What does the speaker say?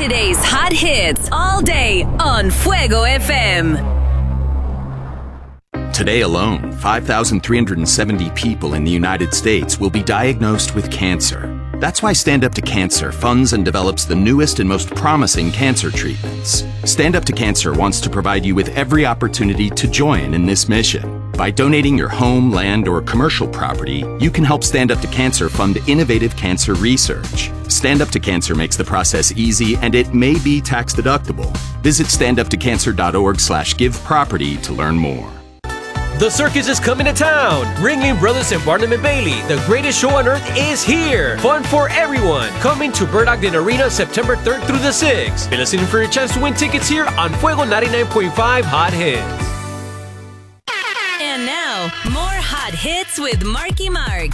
Saturday's hot hits all day on Fuego FM. Today alone, 5,370 people in the United States will be diagnosed with cancer. That's why Stand Up to Cancer funds and develops the newest and most promising cancer treatments. Stand Up to Cancer wants to provide you with every opportunity to join in this mission. By donating your home, land, or commercial property, you can help Stand Up to Cancer fund innovative cancer research. Stand Up to Cancer makes the process easy, and it may be tax deductible. Visit standuptocancer.org/giveproperty to learn more. The circus is coming to town. Ringling Brothers and Barnum & Bailey, the greatest show on earth, is here. Fun for everyone. Coming to Bird Ogden Arena September 3rd through the 6th. Be listening for your chance to win tickets here on Fuego 99.5 Hot Hits. And now, more hot hits with Marky Mark.